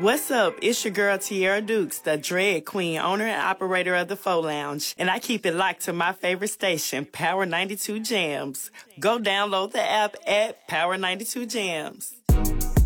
What's up? It's your girl Tierra Dukes, the Dread Queen, owner and operator of the Faux Lounge, and I keep it locked to my favorite station, Power 92 Jams. Go download the app at Power 92 Jams.